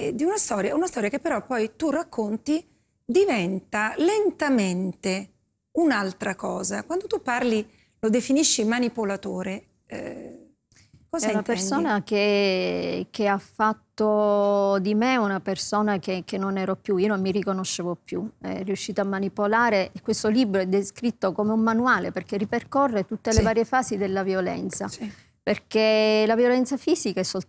di una storia che però poi tu racconti diventa lentamente un'altra cosa. Quando tu parli, lo definisci manipolatore, cosa È una intendi? persona che ha fatto di me una persona che non ero più, io non mi riconoscevo più. È riuscita a manipolare, e questo libro è descritto come un manuale perché ripercorre tutte le Sì, varie fasi della violenza. sì. Perché la violenza fisica è soltanto